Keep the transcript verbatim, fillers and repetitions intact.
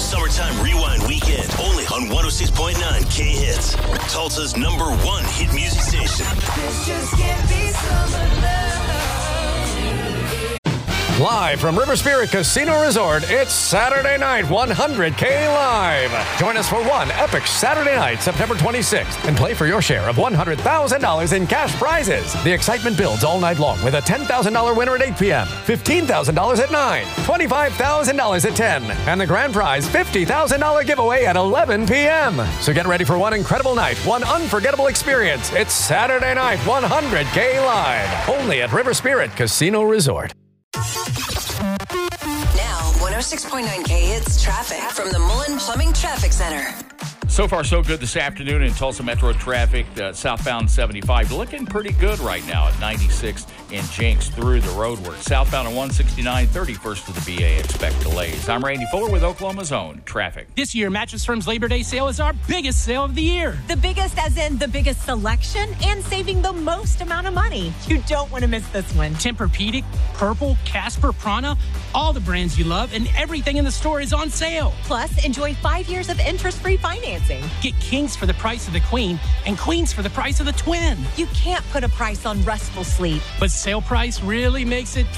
Summertime Rewind Weekend, only on one oh six point nine K-Hits. Tulsa's number one hit music station. This just can't be summer love. Live from River Spirit Casino Resort, it's Saturday Night one hundred K Live. Join us for one epic Saturday night, September twenty-sixth, and play for your share of one hundred thousand dollars in cash prizes. The excitement builds all night long with a ten thousand dollars winner at eight p.m., fifteen thousand dollars at nine, twenty-five thousand dollars at ten, and the grand prize fifty thousand dollars giveaway at eleven p.m. So get ready for one incredible night, one unforgettable experience. It's Saturday Night one hundred K Live, only at River Spirit Casino Resort. Now, one oh six point nine K Hits traffic from the Mullen Plumbing Traffic Center. So far, so good this afternoon in Tulsa Metro traffic. Uh, southbound seventy-five looking pretty good right now at ninety-six in Jenks through the roadwork. Southbound on one sixty-nine, thirty-first to the B A. Expect delays. I'm Randy Fuller with Oklahoma's Own Traffic. This year, Mattress Firm's Labor Day sale is our biggest sale of the year. The biggest as in the biggest selection and saving the most amount of money. You don't want to miss this one. Tempur-Pedic, Purple, Casper, Prana, all the brands you love, and everything in the store is on sale. Plus, enjoy five years of interest-free financing. Get Kings for the price of the Queen and Queens for the price of the Twin. You can't put a price on restful sleep. But sale price really makes it